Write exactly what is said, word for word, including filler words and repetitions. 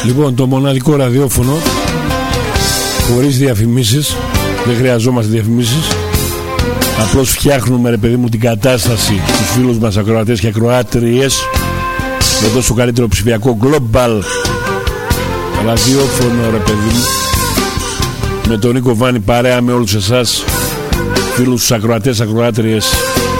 Λοιπόν, το μοναδικό ραδιόφωνο χωρίς διαφημίσεις. Δεν χρειαζόμαστε διαφημίσεις. Απλώς φτιάχνουμε, ρε παιδί μου, την κατάσταση στους φίλους μας ακροατές και ακροάτριες με τόσο καλύτερο ψηφιακό global ραδιόφωνο, ρε παιδί μου, με τον Νίκο Βάνη παρέα με όλους εσάς φίλους τους ακροατές, ακροάτριες